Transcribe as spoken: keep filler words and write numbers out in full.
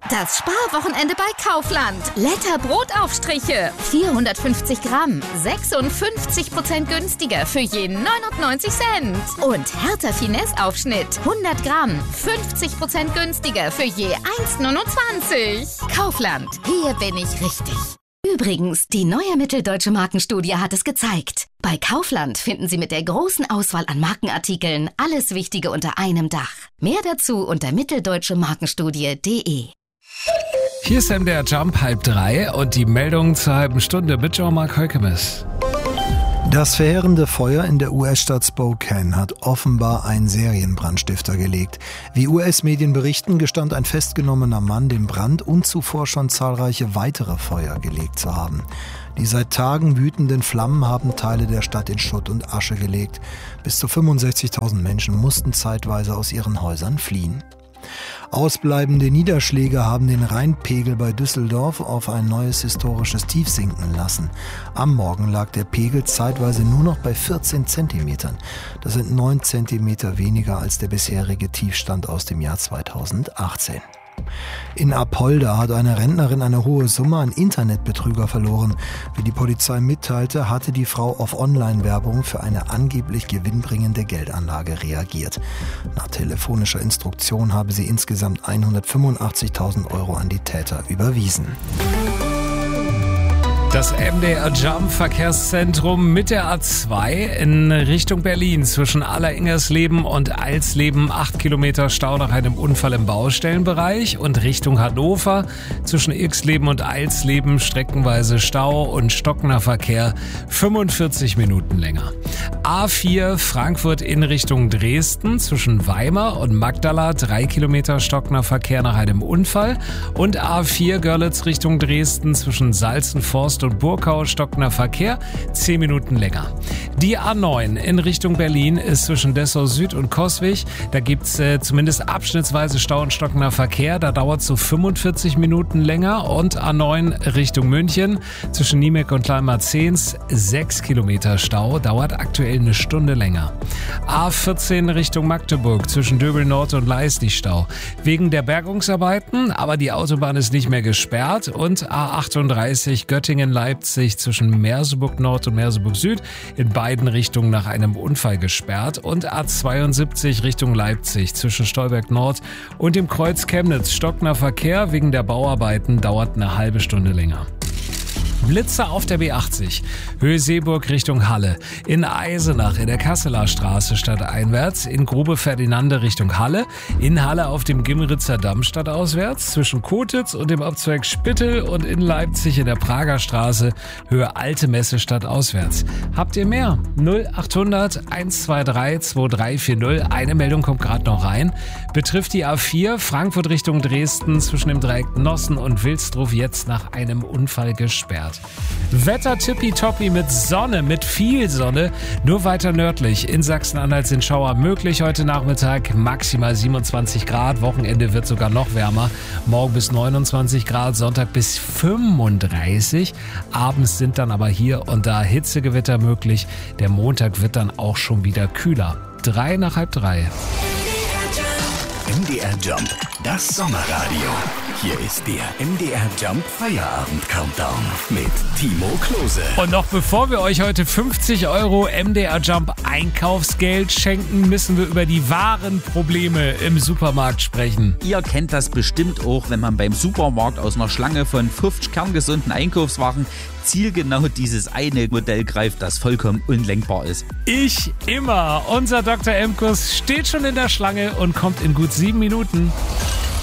Das Sparwochenende bei Kaufland. Letter Brotaufstriche. vierhundertfünfzig Gramm. sechsundfünfzig Prozent günstiger für je neunundneunzig Cent. Und Hertha Finesse Aufschnitt. hundert Gramm. fünfzig Prozent günstiger für je eins Komma neunundzwanzig. Kaufland. Hier bin ich richtig. Übrigens, die neue Mitteldeutsche Markenstudie hat es gezeigt. Bei Kaufland finden Sie mit der großen Auswahl an Markenartikeln alles Wichtige unter einem Dach. Mehr dazu unter mitteldeutsche markenstudie punkt de. Hier ist M D R Jump halb drei und die Meldung zur halben Stunde mit Jean-Marc Heukemes. Das verheerende Feuer in der U S-Stadt Spokane hat offenbar einen Serienbrandstifter gelegt. Wie U S-Medien berichten, gestand ein festgenommener Mann den Brand und zuvor schon zahlreiche weitere Feuer gelegt zu haben. Die seit Tagen wütenden Flammen haben Teile der Stadt in Schutt und Asche gelegt. Bis zu fünfundsechzigtausend Menschen mussten zeitweise aus ihren Häusern fliehen. Ausbleibende Niederschläge haben den Rheinpegel bei Düsseldorf auf ein neues historisches Tief sinken lassen. Am Morgen lag der Pegel zeitweise nur noch bei vierzehn Zentimetern. Das sind neun Zentimeter weniger als der bisherige Tiefstand aus dem Jahr zweitausendachtzehn. In Apolda hat eine Rentnerin eine hohe Summe an Internetbetrüger verloren. Wie die Polizei mitteilte, hatte die Frau auf Online-Werbung für eine angeblich gewinnbringende Geldanlage reagiert. Nach telefonischer Instruktion habe sie insgesamt hundertfünfundachtzigtausend Euro an die Täter überwiesen. Das M D R Jump Verkehrszentrum mit der A zwei in Richtung Berlin zwischen Alleringgersleben und Alsleben acht Kilometer Stau nach einem Unfall im Baustellenbereich und Richtung Hannover zwischen Irxleben und Alsleben streckenweise Stau und stockender Verkehr fünfundvierzig Minuten länger. A vier Frankfurt in Richtung Dresden zwischen Weimar und Magdala drei Kilometer stockender Verkehr nach einem Unfall und A vier Görlitz Richtung Dresden zwischen Salzenforst und Burkau stockender Verkehr, zehn Minuten länger. Die A neun in Richtung Berlin ist zwischen Dessau Süd und Coswig. Da gibt's äh, zumindest abschnittsweise Stau und stockender Verkehr. Da dauert es so fünfundvierzig Minuten länger. Und A neun Richtung München zwischen Niemek und Kleinmarzens sechs Kilometer Stau. Dauert aktuell eine Stunde länger. A vierzehn Richtung Magdeburg zwischen Döbel Nord und Leisnig Stau. Wegen der Bergungsarbeiten, aber die Autobahn ist nicht mehr gesperrt. Und A achtunddreißig Göttingen Leipzig zwischen Merseburg Nord und Merseburg Süd in beiden Richtungen nach einem Unfall gesperrt und A zweiundsiebzig Richtung Leipzig zwischen Stolberg Nord und dem Kreuz Chemnitz stockender Verkehr wegen der Bauarbeiten dauert eine halbe Stunde länger. Blitzer auf der B achtzig, Höhe Seeburg Richtung Halle, in Eisenach in der Kasseler Straße stadteinwärts, in Grube Ferdinande Richtung Halle, in Halle auf dem Gimritzer Damm stadtauswärts, zwischen Kotitz und dem Abzweig Spittel und in Leipzig in der Prager Straße, Höhe Alte Messe stadtauswärts. Habt ihr mehr? null achthundert hundertzweiundzwanzig zweiunddreißig vierzig. Eine Meldung kommt gerade noch rein. Betrifft die A vier Frankfurt Richtung Dresden zwischen dem Dreieck Nossen und Wilsdruf jetzt nach einem Unfall gesperrt. Wetter tippitoppi mit Sonne, mit viel Sonne, nur weiter nördlich. In Sachsen-Anhalt sind Schauer möglich heute Nachmittag, maximal siebenundzwanzig Grad, Wochenende wird sogar noch wärmer, morgen bis neunundzwanzig Grad, Sonntag bis fünfunddreißig, abends sind dann aber hier und da Hitzegewitter möglich, der Montag wird dann auch schon wieder kühler. Drei nach halb drei. M D R Jump, das Sommerradio. Hier ist der M D R Jump Feierabend Countdown mit Timo Klose. Und noch bevor wir euch heute fünfzig Euro M D R Jump Einkaufsgeld schenken, müssen wir über die wahren Probleme im Supermarkt sprechen. Ihr kennt das bestimmt auch, wenn man beim Supermarkt aus einer Schlange von fünfzig kerngesunden Einkaufswagen zielgenau dieses eine Modell greift, das vollkommen unlenkbar ist. Ich immer. Unser Doktor Emkus steht schon in der Schlange und kommt in gut sieben Minuten.